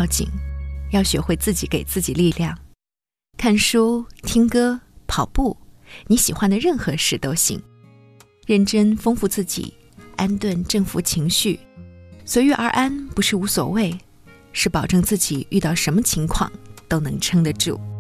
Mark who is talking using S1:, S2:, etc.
S1: 紧，要学会自己给自己力量。看书、听歌、跑步，你喜欢的任何事都行。认真丰富自己，安顿正负情绪，随遇而安不是无所谓，是保证自己遇到什么情况都能撑得住。